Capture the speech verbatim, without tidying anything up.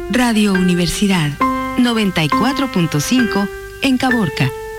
Radio Universidad noventa y cuatro punto cinco en Caborca.